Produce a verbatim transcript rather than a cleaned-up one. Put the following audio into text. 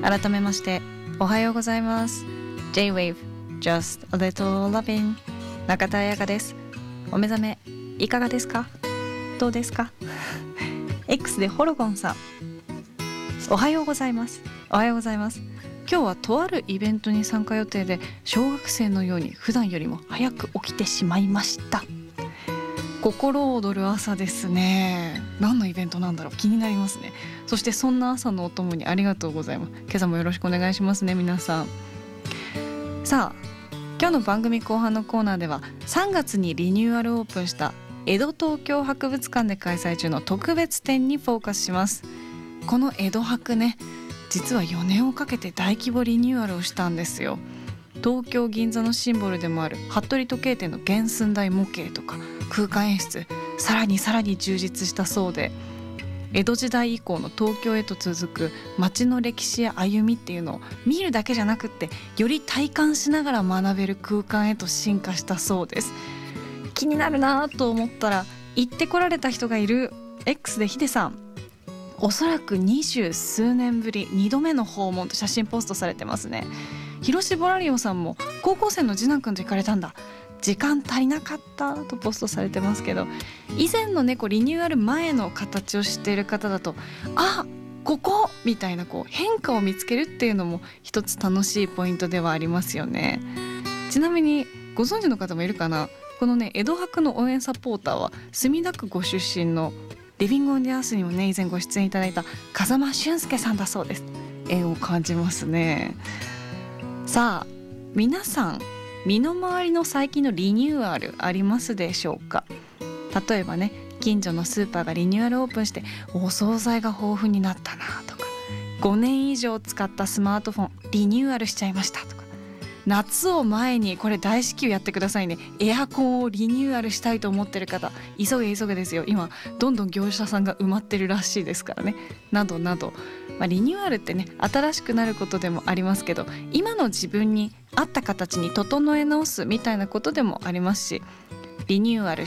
改めましておはようございます。 J-Wave Just a Little Lovin' 中田彩香です。お目覚めいかがですか？どうですか？ X でホロゴンさん、おはようございます。おはようございます。今日はとあるイベントに参加予定で、小学生のように普段よりも早く起きてしまいました。心躍る朝ですね。何のイベントなんだろう、気になりますね。そしてそんな朝のお供にありがとうございます。今朝もよろしくお願いしますね、皆さん。さあ、今日の番組後半のコーナーではさんがつにリニューアルオープンした江戸東京博物館で開催中の特別展にフォーカスします。この江戸博ね、実はよねんをかけて大規模リニューアルをしたんですよ。東京銀座のシンボルでもある服部時計店の原寸大模型とか空間演出、さらにさらに充実したそうで、江戸時代以降の東京へと続く街の歴史や歩みっていうのを見るだけじゃなくって、より体感しながら学べる空間へと進化したそうです。気になるなと思ったら、行ってこられた人がいる。 X でヒデさん、おそらく二十数年ぶりにどめの訪問と写真ポストされてますね。広志ボラリオさんも高校生の次男くんと行かれたんだ、時間足りなかったとポストされてますけど、以前のねこうリニューアル前の形を知っている方だと、あ、ここみたいなこう変化を見つけるっていうのも一つ楽しいポイントではありますよね。ちなみにご存知の方もいるかな、このね江戸博の応援サポーターは墨田区ご出身のリビングオンディアースにもね以前ご出演いただいた風間俊介さんだそうです。縁を感じますね。さあ、皆さん身の回りの最近のリニューアルありますでしょうか？例えばね、近所のスーパーがリニューアルオープンしてお惣菜が豊富になったなとか、ごねん以上使ったスマートフォンリニューアルしちゃいましたとか、夏を前にこれ大至急やってくださいね、エアコンをリニューアルしたいと思ってる方、急げ急げですよ。今どんどん業者さんが埋まってるらしいですからね、などなど、まあ、リニューアルってね新しくなることでもありますけど、今の自分に合った形に整え直すみたいなことでもありますし、リニューアル